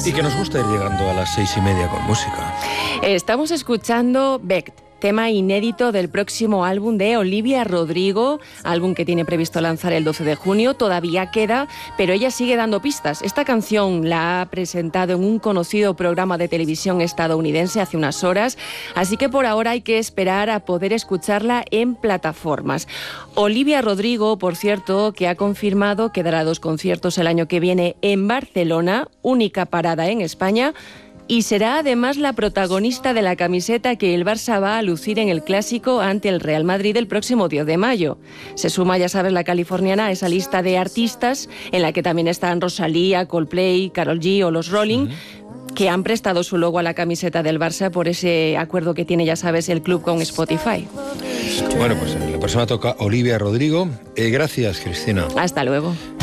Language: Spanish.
Y que nos gusta ir llegando a las 6:30 con música. Estamos escuchando Beck, tema inédito del próximo álbum de Olivia Rodrigo, álbum que tiene previsto lanzar el 12 de junio. Todavía queda, pero ella sigue dando pistas. Esta canción la ha presentado en un conocido programa de televisión estadounidense hace unas horas, así que por ahora hay que esperar a poder escucharla en plataformas. Olivia Rodrigo, por cierto, que ha confirmado que dará 2 conciertos el año que viene en Barcelona, única parada en España, y será además la protagonista de la camiseta que el Barça va a lucir en el Clásico ante el Real Madrid el próximo 10 de mayo. Se suma, ya sabes, la californiana a esa lista de artistas en la que también están Rosalía, Coldplay, Karol G o los Rolling, que han prestado su logo a la camiseta del Barça por ese acuerdo que tiene, ya sabes, el club con Spotify. Bueno, pues la próxima toca Olivia Rodrigo. Gracias, Cristina. Hasta luego.